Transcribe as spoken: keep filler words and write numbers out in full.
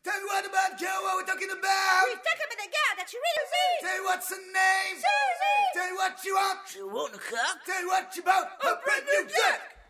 Tell me what about girl, what we're talking about? We're talking about the girl that you really see. Tell me what's her name? Susie. Tell me what you want. You want a cock? Tell me what you bought. A brand new duck.